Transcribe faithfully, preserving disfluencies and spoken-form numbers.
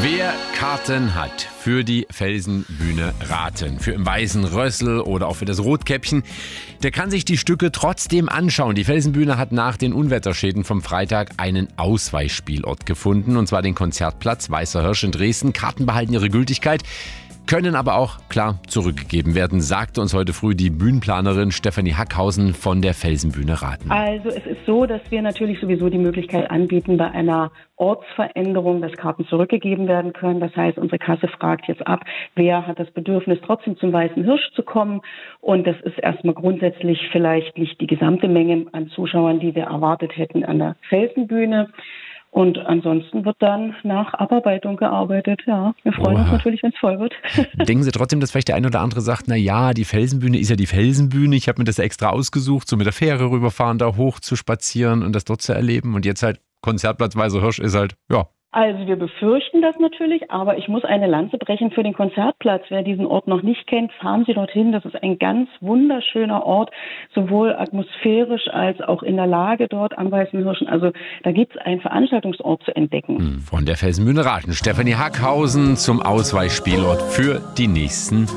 Wer Karten hat für die Felsenbühne Rathen, für im Weißen Rössel oder auch für das Rotkäppchen, der kann sich die Stücke trotzdem anschauen. Die Felsenbühne hat nach den Unwetterschäden vom Freitag einen Ausweichspielort gefunden, und zwar den Konzertplatz Weißer Hirsch in Dresden. Karten behalten ihre Gültigkeit, können aber auch, klar, zurückgegeben werden, sagte uns heute früh die Bühnenplanerin Stefanie Hackhausen von der Felsenbühne Rathen. Also es ist so, dass wir natürlich sowieso die Möglichkeit anbieten, bei einer Ortsveränderung, dass Karten zurückgegeben werden können. Das heißt, unsere Kasse fragt jetzt ab, wer hat das Bedürfnis, trotzdem zum Weißen Hirsch zu kommen. Und das ist erstmal grundsätzlich vielleicht nicht die gesamte Menge an Zuschauern, die wir erwartet hätten an der Felsenbühne. Und ansonsten wird dann nach Abarbeitung gearbeitet. Ja, wir freuen Oha. uns natürlich, wenn es voll wird. Denken Sie trotzdem, dass vielleicht der ein oder andere sagt, na ja, die Felsenbühne ist ja die Felsenbühne. Ich habe mir das extra ausgesucht, so mit der Fähre rüberfahren, da hoch zu spazieren und das dort zu erleben. Und jetzt halt Konzertplatz Weißer Hirsch ist halt, ja. Also wir befürchten das natürlich, aber ich muss eine Lanze brechen für den Konzertplatz. Wer diesen Ort noch nicht kennt, fahren Sie dorthin. Das ist ein ganz wunderschöner Ort, sowohl atmosphärisch als auch in der Lage dort am Weißen Hirschen. Also da gibt es einen Veranstaltungsort zu entdecken. Von der Felsenbühne Rathen, Stefanie Hackhausen zum Ausweichspielort für die nächsten